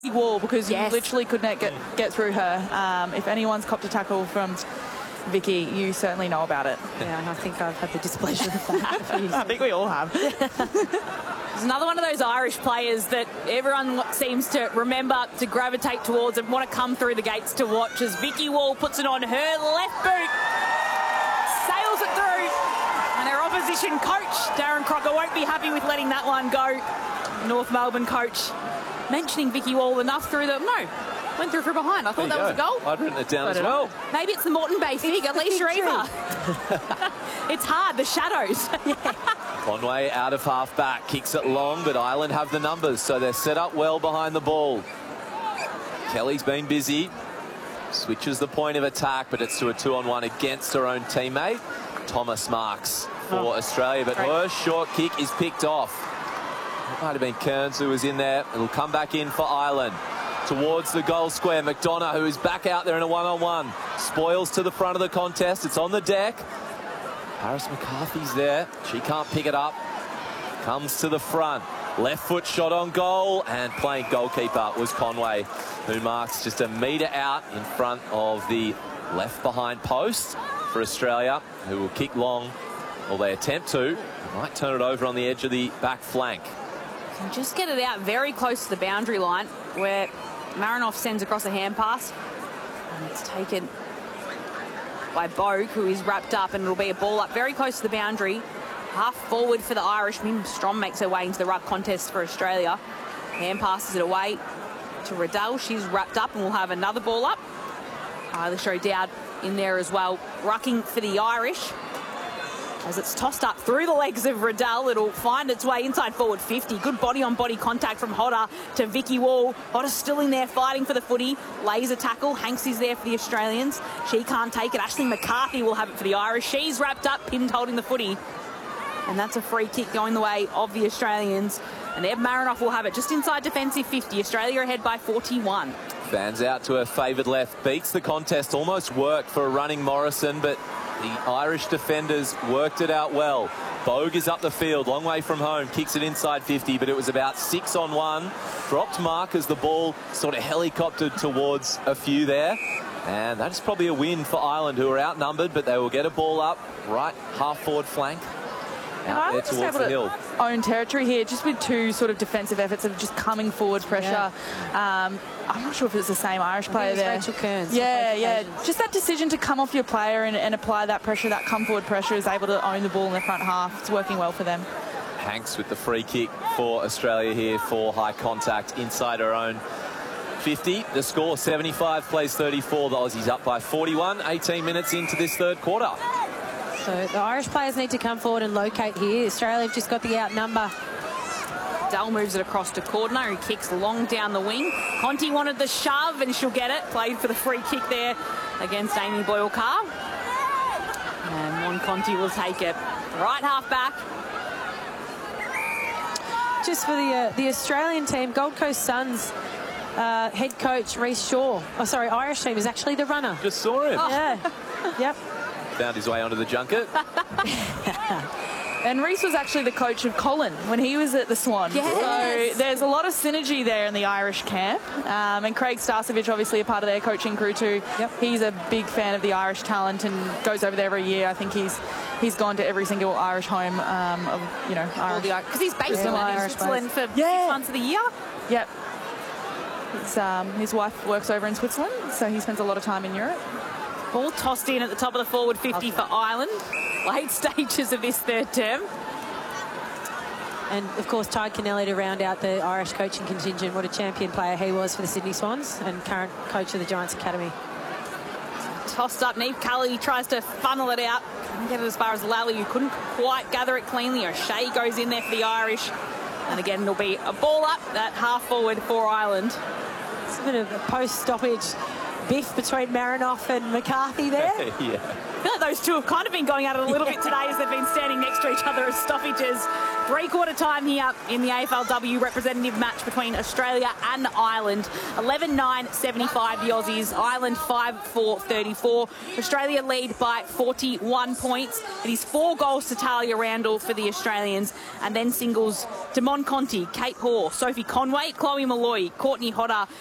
wall, because you literally couldn't get through her. If anyone's copped a tackle from Vicky, you certainly know about it. Yeah, and I think I've had the displeasure of that. I think we all have. There's another one of those Irish players that everyone seems to remember to gravitate towards and want to come through the gates to watch, as Vicky Wall puts it on her left boot, sails it through, and her opposition coach, Darren Crocker, won't be happy with letting that one go. North Melbourne coach mentioning Vicky Wall enough through the... No, went through from behind. I thought that was a goal. I'd written it down as well. Maybe it's the Moreton Bay fig, Alicia Eva. It's hard, the shadows. Conway out of half-back, kicks it long, but Ireland have the numbers, so they're set up well behind the ball. Kelly's been busy. Switches the point of attack, but it's to a 2-on-1 against her own teammate. Thomas marks for Australia, but her short kick is picked off. It might have been Kearns who was in there. It'll come back in for Ireland. Towards the goal square, McDonough, who is back out there in a 1-on-1. Spoils to the front of the contest. It's on the deck. Paris McCarthy's there. She can't pick it up. Comes to the front. Left foot shot on goal, and playing goalkeeper was Conway, who marks just a metre out in front of the left behind post for Australia, who will kick long, or they attempt to. They might turn it over on the edge of the back flank. And just get it out very close to the boundary line, where Marinoff sends across a hand pass, and it's taken by Bogue, who is wrapped up, and it'll be a ball up very close to the boundary. Half forward for the Irish. Mim Strom makes her way into the ruck contest for Australia. Hand passes it away to Riddell. She's wrapped up and will have another ball up. Eilish O'Dowd in there as well, rucking for the Irish. As it's tossed up through the legs of Riddell, it'll find its way inside forward 50. Good body-on-body contact from Hodder to Vicky Wall. Hodder's still in there fighting for the footy. Lays a tackle. Hanks is there for the Australians. She can't take it. Ashley McCarthy will have it for the Irish. She's wrapped up, pinned holding the footy. And that's a free kick going the way of the Australians. And Eb Marinoff will have it just inside defensive 50. Australia ahead by 41. Fans out to her favoured left. Beats the contest. Almost worked for a running Morrison, but the Irish defenders worked it out well. Bogue is up the field, long way from home, kicks it inside 50, but it was about 6-on-1. Dropped mark as the ball sort of helicoptered towards a few there. And that's probably a win for Ireland, who are outnumbered, but they will get a ball up right half-forward flank. Out there towards the hill. Own territory here, just with two sort of defensive efforts of just coming forward pressure. I'm not sure if it's the same Irish player there. Rachel Kearns. Yeah. Just that decision to come off your player and apply that pressure, that come forward pressure, is able to own the ball in the front half. It's working well for them. Hanks with the free kick for Australia here for high contact inside her own 50. The score 75 plays 34. The Aussies up by 41. 18 minutes into this third quarter. So the Irish players need to come forward and locate here. Australia have just got the outnumber. Dell moves it across to Cordner, who kicks long down the wing. Conti wanted the shove, and she'll get it. Played for the free kick there against Amy Boyle-Carr. And Mon Conti will take it. Right half back. Just for the Australian team, Gold Coast Suns head coach Rhys Shaw. Oh, sorry, Irish team is actually the runner. Just saw him. Oh. Yeah. Yep. Found his way onto the junket. And Rhys was actually the coach of Colin when he was at the Swan. Yes. So there's a lot of synergy there in the Irish camp. And Craig Starcevich, obviously a part of their coaching crew too. Yep. He's a big fan of the Irish talent and goes over there every year. I think he's gone to every single Irish home of, Irish. Because he's based in Switzerland for 6 months of the year. Yep. His wife works over in Switzerland, so he spends a lot of time in Europe. Ball tossed in at the top of the forward 50 for Ireland. Late stages of this third term. And, of course, Ty Kennelly to round out the Irish coaching contingent. What a champion player he was for the Sydney Swans and current coach of the Giants Academy. Tossed up. Neve Cully tries to funnel it out. Couldn't get it as far as Lally, who couldn't quite gather it cleanly. O'Shea goes in there for the Irish. And again, it'll be a ball up, that half forward for Ireland. It's a bit of a post-stoppage biff between Marinoff and McCarthy there. Yeah. I feel like those two have kind of been going at it a little bit today as they've been standing next to each other as stoppages. Three-quarter time here in the AFLW representative match between Australia and Ireland. 11-9-75 the Aussies. Ireland 5-4-34. Australia lead by 41 points. It is 4 goals to Talia Randall for the Australians. And then singles to Mon Conti, Kate Hoare, Sophie Conway, Chloe Molloy, Courtney Hodder